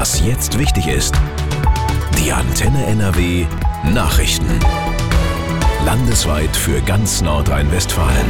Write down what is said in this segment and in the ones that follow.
Was jetzt wichtig ist. Die Antenne NRW Nachrichten. Landesweit für ganz Nordrhein-Westfalen.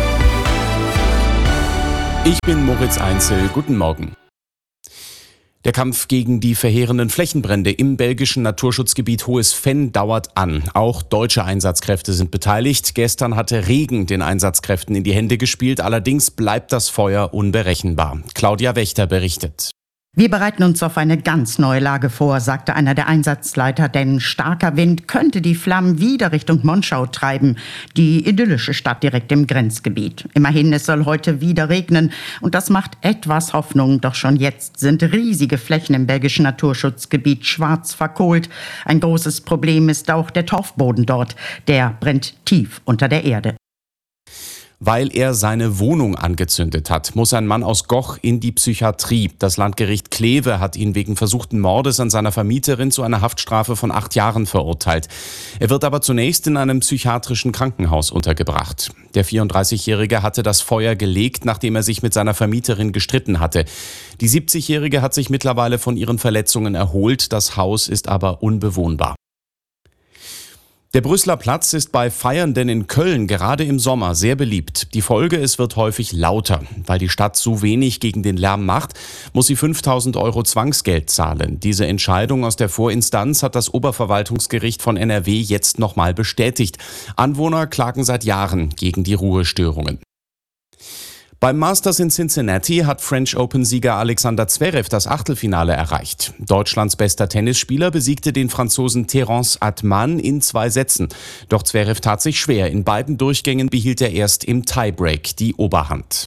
Ich bin Moritz Einzel. Guten Morgen. Der Kampf gegen die verheerenden Flächenbrände im belgischen Naturschutzgebiet Hohes Venn dauert an. Auch deutsche Einsatzkräfte sind beteiligt. Gestern hatte Regen den Einsatzkräften in die Hände gespielt. Allerdings bleibt das Feuer unberechenbar. Claudia Wächter berichtet. Wir bereiten uns auf eine ganz neue Lage vor, sagte einer der Einsatzleiter, denn starker Wind könnte die Flammen wieder Richtung Monschau treiben, die idyllische Stadt direkt im Grenzgebiet. Immerhin, es soll heute wieder regnen und das macht etwas Hoffnung, doch schon jetzt sind riesige Flächen im belgischen Naturschutzgebiet schwarz verkohlt. Ein großes Problem ist auch der Torfboden dort, der brennt tief unter der Erde. Weil er seine Wohnung angezündet hat, muss ein Mann aus Goch in die Psychiatrie. Das Landgericht Kleve hat ihn wegen versuchten Mordes an seiner Vermieterin zu einer Haftstrafe von 8 Jahren verurteilt. Er wird aber zunächst in einem psychiatrischen Krankenhaus untergebracht. Der 34-Jährige hatte das Feuer gelegt, nachdem er sich mit seiner Vermieterin gestritten hatte. Die 70-Jährige hat sich mittlerweile von ihren Verletzungen erholt. Das Haus ist aber unbewohnbar. Der Brüsseler Platz ist bei Feiernden in Köln gerade im Sommer sehr beliebt. Die Folge, es wird häufig lauter. Weil die Stadt so wenig gegen den Lärm macht, muss sie 5.000 € Zwangsgeld zahlen. Diese Entscheidung aus der Vorinstanz hat das Oberverwaltungsgericht von NRW jetzt nochmal bestätigt. Anwohner klagen seit Jahren gegen die Ruhestörungen. Beim Masters in Cincinnati hat French Open-Sieger Alexander Zverev das Achtelfinale erreicht. Deutschlands bester Tennisspieler besiegte den Franzosen Terence Atman in 2 Sätzen. Doch Zverev tat sich schwer. In beiden Durchgängen behielt er erst im Tiebreak die Oberhand.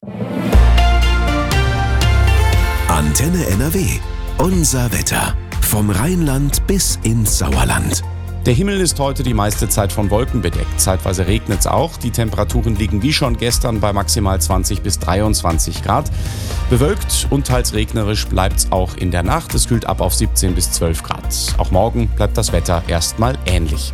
Antenne NRW. Unser Wetter. Vom Rheinland bis ins Sauerland. Der Himmel ist heute die meiste Zeit von Wolken bedeckt. Zeitweise regnet es auch. Die Temperaturen liegen wie schon gestern bei maximal 20 bis 23 Grad. Bewölkt und teils regnerisch bleibt es auch in der Nacht. Es kühlt ab auf 17 bis 12 Grad. Auch morgen bleibt das Wetter erstmal ähnlich.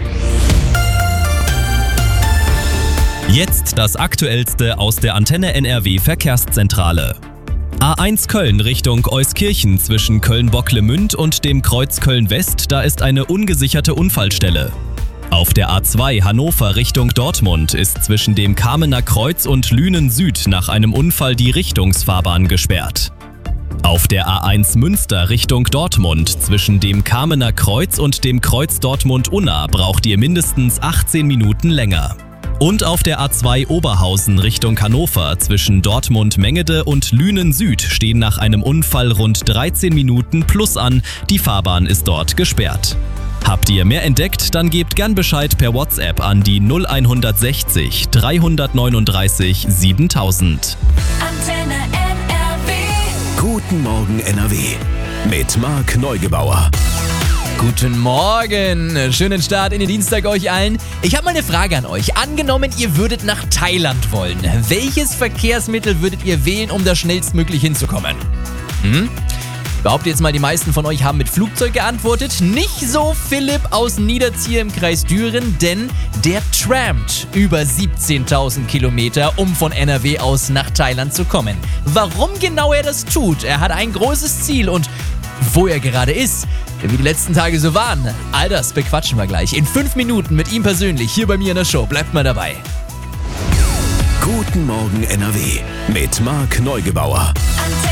Jetzt das Aktuellste aus der Antenne NRW Verkehrszentrale. A1 Köln Richtung Euskirchen zwischen Köln-Bocklemünd und dem Kreuz Köln-West, da ist eine ungesicherte Unfallstelle. Auf der A2 Hannover Richtung Dortmund ist zwischen dem Kamener Kreuz und Lünen Süd nach einem Unfall die Richtungsfahrbahn gesperrt. Auf der A1 Münster Richtung Dortmund zwischen dem Kamener Kreuz und dem Kreuz Dortmund-Unna braucht ihr mindestens 18 Minuten länger. Und auf der A2 Oberhausen Richtung Hannover zwischen Dortmund-Mengede und Lünen Süd stehen nach einem Unfall rund 13 Minuten plus an. Die Fahrbahn ist dort gesperrt. Habt ihr mehr entdeckt? Dann gebt gern Bescheid per WhatsApp an die 0160 339 7000. Antenne NRW. Guten Morgen NRW. Mit Marc Neugebauer. Guten Morgen, schönen Start in den Dienstag euch allen. Ich habe mal eine Frage an euch. Angenommen, ihr würdet nach Thailand wollen. Welches Verkehrsmittel würdet ihr wählen, um da schnellstmöglich hinzukommen? Behauptet jetzt mal, die meisten von euch haben mit Flugzeug geantwortet. Nicht so Philipp aus Niederziehe im Kreis Düren, denn der trampt über 17.000 Kilometer, um von NRW aus nach Thailand zu kommen. Warum genau er das tut? Er hat ein großes Ziel und wo er gerade ist, wie die letzten Tage so waren, all das bequatschen wir gleich in 5 Minuten mit ihm persönlich hier bei mir in der Show. Bleibt mal dabei. Guten Morgen NRW mit Marc Neugebauer.